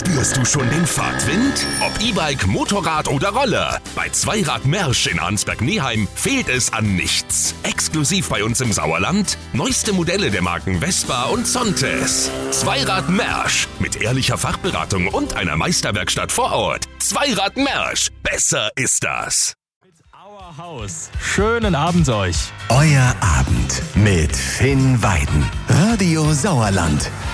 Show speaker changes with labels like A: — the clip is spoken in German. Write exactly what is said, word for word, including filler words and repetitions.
A: Spürst du schon den Fahrtwind? Ob E-Bike, Motorrad oder Roller. Bei Zweirad Mersch in Arnsberg-Neheim fehlt es an nichts. Exklusiv bei uns im Sauerland. Neueste Modelle der Marken Vespa und Sontes. Zweirad Mersch. Mit ehrlicher Fachberatung und einer Meisterwerkstatt vor Ort. Zweirad Mersch. Besser ist das.
B: Our House. Schönen Abend euch.
C: Euer Abend mit Finn Weiden. Radio Sauerland.